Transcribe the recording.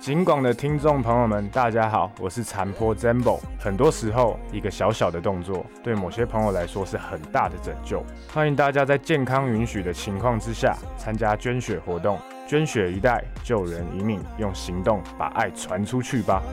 警广的听众朋友们，大家好，我是残波 Zembo。很多时候，一个小小的动作，对某些朋友来说是很大的拯救。欢迎大家在健康允许的情况之下，参加捐血活动，捐血一代，救人一命，用行动把爱传出去吧。